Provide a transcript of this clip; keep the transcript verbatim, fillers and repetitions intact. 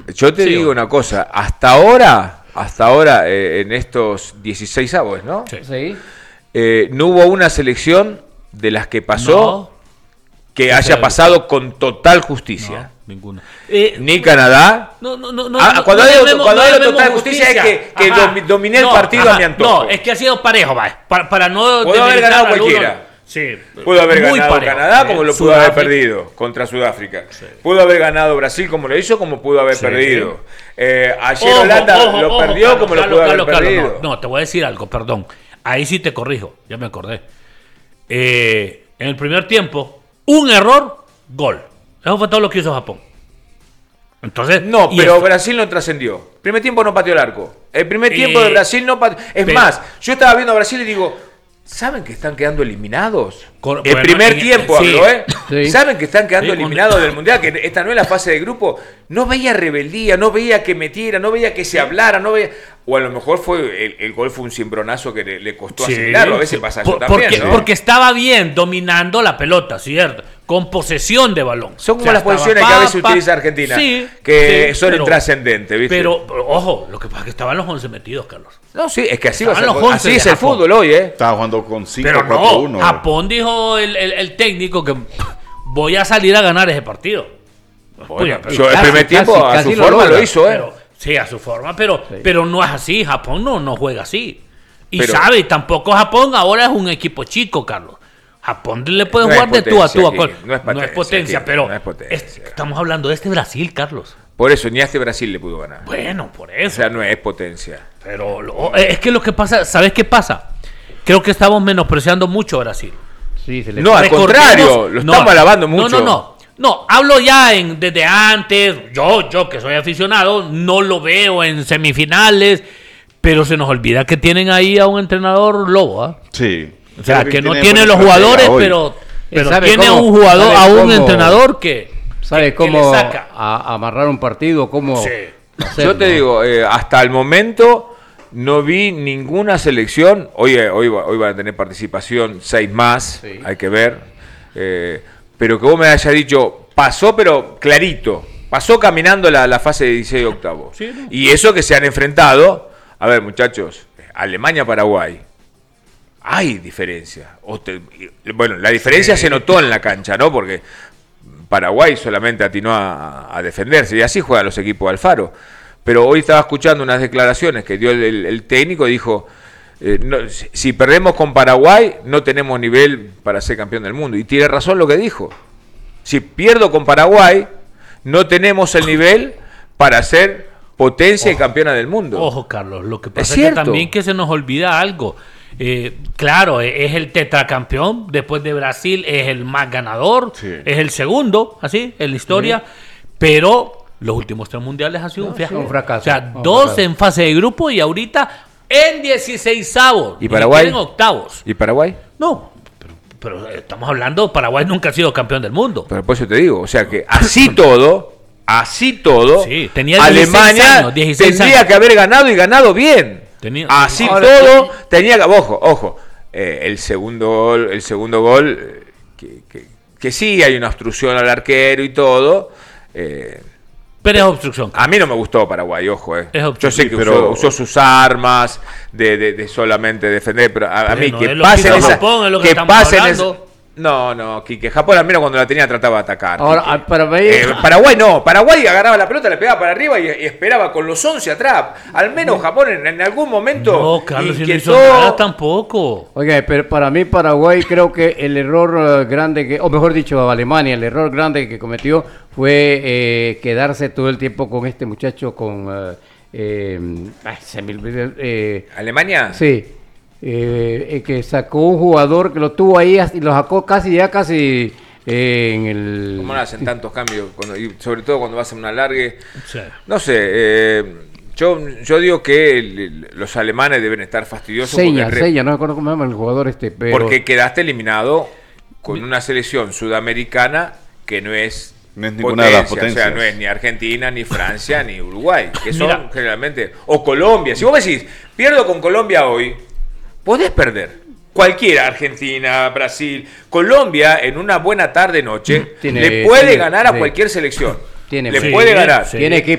Yo te Sí, digo o- una cosa, hasta ahora, hasta ahora eh, en estos dieciséis avos, ¿no? Sí. Sí. Eh, no hubo una selección de las que pasó No, que que haya se- pasado con total justicia. no, ninguna. Eh, Ni Canadá. No, no, no, no. Ah, no, cuando no digo- llamemos- cuando no digo llamemos total justicia es que- que Ajá. domi- dominé el No, partido a ajá. mi antojo. No, es que ha sido parejo, va. Para, para no. Pudo haber demeritar ganado al uno. cualquiera. Sí. Pudo haber muy ganado parejo. Canadá como lo pudo haber Sudáfrica. perdido contra Sudáfrica. Pudo haber ganado Brasil como lo hizo, como pudo haber Sí. perdido. Eh, ayer Ojo, Holanda ojo, lo ojo, perdió Carlos, como lo Carlos, pudo haber Carlos, Carlos, perdido. No, no, te voy a decir algo, perdón. Ahí sí te corrijo, ya me acordé. Eh, en el primer tiempo, un error, gol. Eso fue todo lo que hizo Japón. Entonces, No, y pero esto- Brasil no trascendió. Primer tiempo no pateó el arco. El primer tiempo Eh, de Brasil no pateó. Es pero- más, yo estaba viendo a Brasil y digo, ¿saben que están quedando eliminados? Cor- el bueno, primer y- tiempo sí. habló, ¿eh? Sí. ¿Saben que están quedando Sí, con- eliminados del Mundial? Que esta no es la fase de grupo. No veía rebeldía, no veía que metiera, no veía que se hablara, no veía... O a lo mejor fue el, el gol fue un cimbronazo que le, le costó Sí, asimilarlo. A veces sí. pasa eso Por- también, porque, ¿no? porque estaba bien dominando la pelota, ¿cierto? Con posesión de balón. Son como O sea, las estaba posiciones que a veces pa, pa. utiliza Argentina, Sí, que sí, son pero- intrascendentes, ¿viste? Pero, pero, ojo, lo que pasa es que estaban los once metidos, Carlos. No, sí, es que así, va a Estaban ser- los once así de es el Japón. fútbol hoy, ¿eh? Estaba jugando con cinco Pero cuatro no, uno. Japón dijo el, el- el técnico que voy a salir a ganar ese partido. Oye, pero- Yo el casi, primer tiempo casi, a casi su lo forma logra. lo hizo, ¿eh? pero- sí, a su forma, pero, pero no es así. Japón no, no juega así. Y Pero- sabe, tampoco Japón ahora es un equipo chico, Carlos. Japón le puede No es jugar de tú a potencia tú. a aquí, cual- no es potencia aquí, pero no es potencia. es- estamos hablando de este Brasil, Carlos. Por eso, ni a este Brasil le pudo ganar. Bueno, por O eso. sea, no es potencia. Pero lo- es que lo que pasa, ¿sabes qué pasa? Creo que estamos menospreciando mucho a Brasil. Sí, se le No, al Recordemos- contrario, lo no, estamos alabando mucho. No, no, no. No, hablo ya en, desde antes. Yo, yo que soy aficionado, no lo veo en semifinales. Pero se nos olvida que tienen ahí a un entrenador lobo, ¿ah? Sí. O sea, que no tiene buena los estratega jugadores, hoy. pero, pero ¿Sabe tiene cómo- un jugador, sabe a un cómo- entrenador que, ¿Sabe que- que cómo le saca. a- amarrar un partido? ¿Cómo Sí. hacerlo? Yo te digo, eh, hasta el momento no vi ninguna selección. Hoy, eh, hoy, va- hoy van a tener participación seis más, Sí. hay que ver. Eh, pero que vos me hayas dicho, pasó, pero clarito. Pasó caminando la, la fase de dieciséis octavos. Sí, ¿no? Y eso que se han enfrentado. A ver, muchachos, Alemania-Paraguay. Hay diferencia. O te- bueno, la diferencia se notó en la cancha, ¿no? Porque Paraguay solamente atinó a, a defenderse y así juegan los equipos de Alfaro. Pero hoy estaba escuchando unas declaraciones que dio el, el- el técnico y dijo, eh, no, si, si perdemos con Paraguay no tenemos nivel para ser campeón del mundo. Y tiene razón lo que dijo. Si pierdo con Paraguay no tenemos el nivel para ser potencia y campeona del mundo. Ojo, Carlos, lo que pasa es, Es que cierto. también que se nos olvida algo. Eh, claro, eh, es el tetracampeón, después de Brasil es el más ganador, Sí. es el segundo, así, en la historia, pero los últimos tres mundiales han sido un fiasco. un fracaso, O sea, un dos fracaso. en fase de grupo y ahorita en dieciseisavos. ¿Y Paraguay? En octavos. ¿Y Paraguay? No, pero, pero estamos hablando, Paraguay nunca ha sido campeón del mundo. Pero por eso te digo, o sea que así todo, así todo, Sí, tenía dieciséis Alemania años, dieciséis tendría años. que haber ganado y ganado bien. Tenía- así Ahora, todo, tenía que, ojo, ojo, eh, el segundo gol, el segundo gol, eh, que, que, que sí hay una obstrucción al arquero y todo. eh, Pero es obstrucción. a mí no me gustó Paraguay, ojo, eh. Es Yo sé que pero- usó, usó sus armas de, de- de solamente defender, pero a, a mí Bueno, que es lo que pasen hizo esa, Japón, es lo que que estamos pasen hablando. esa- no, no, Quique, Japón al menos cuando la tenía trataba de atacar. Ahora, Quique. ah, para mí- Eh, Paraguay no, Paraguay agarraba la pelota, le pegaba para arriba y, y esperaba con los once atrás. Al menos Japón en, en algún momento No, Carlos, si no hizo inquietó. nada tampoco. Oiga, pero para mí Paraguay creo que el error eh, grande que, o mejor dicho, Alemania, el error grande que cometió fue eh, quedarse todo el tiempo con este muchacho, con, eh, eh, ay, se me olvidó, eh, Alemania. sí, eh, eh, que sacó un jugador que lo tuvo ahí hasta- y lo sacó casi ya casi eh, en el. ¿Cómo no hacen tantos cambios? Cuando, y sobre todo cuando vas a un alargue. Sí. No sé, eh, yo, yo digo que el- los alemanes deben estar fastidiosos Seña, porque, re- Seña, no me acuerdo cómo se llama el jugador este, pero porque quedaste eliminado con una selección sudamericana que no es, No es ninguna de las o sea, potencias. no es ni Argentina, ni Francia, ni Uruguay, que son Mira. generalmente, o Colombia. Si vos me decís, pierdo con Colombia hoy, podés perder. Cualquiera, Argentina, Brasil, Colombia, en una buena tarde-noche, Tiene- le puede tiene- ganar a sí. cualquier selección. Tiene- le sí, puede ganar. sí. tiene equipo.